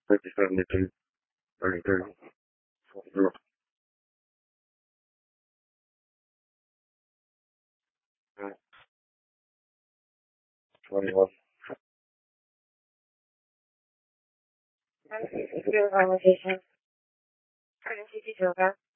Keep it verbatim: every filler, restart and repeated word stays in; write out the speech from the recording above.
fifty, seventy-two, thirty-two, forty-four, twenty-one. Your conversation. Current details.